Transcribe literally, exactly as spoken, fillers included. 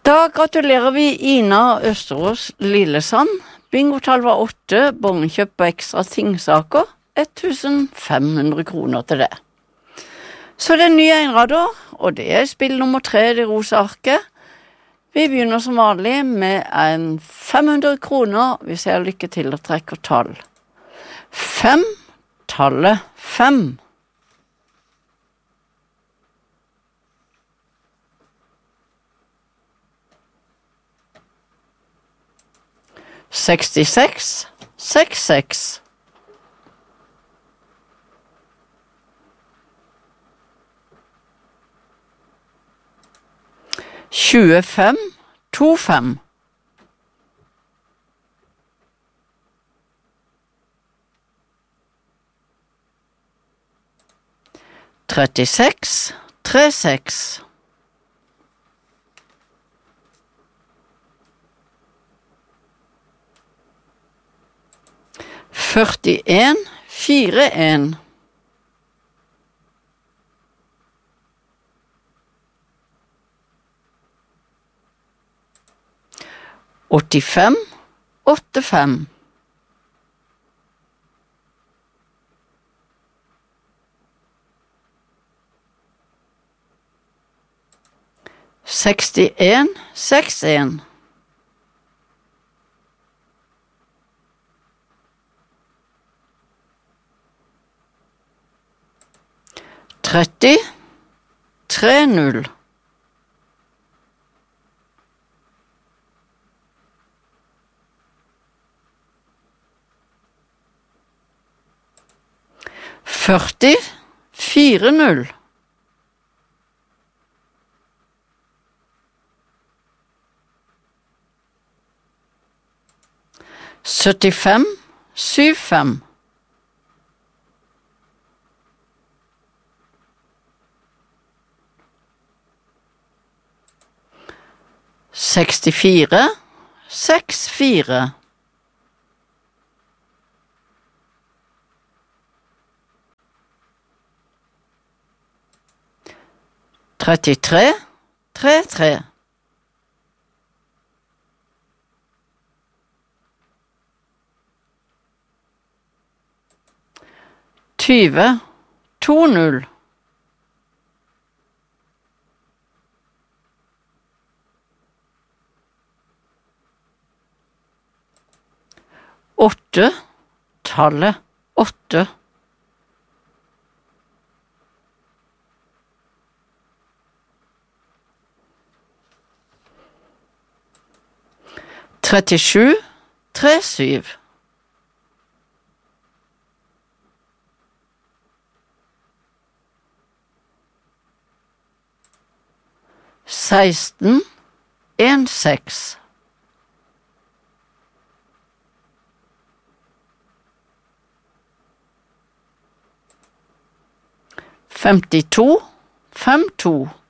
Da gratulerer vi Ina Østerås Lillesand. Bingotall var åtte, bongekjøp på ekstra tingsaker, tusen fem hundre kroner til det. Så det er nye enrader, og det er spill nummer tre, det rosa arket. Vi begynner som vanlig med en fem hundre kroner, hvis jeg har lykke til å trekke tall. Fem, tallet fem. sekstiseks, seksseks. tjuefem, tjuefem. trettiseks, trettiseks. førtien, firtien. åttifem, åttifem. sekstien, sekstien. tretti, tre null. førti, fire null. syttifem, syv fem. sekstifire, seks fire. trettitre, tre tre. tyve, to null. åtte, tallet åtte. trettisju, tre syv. seksten, en seks. femtito, fem to.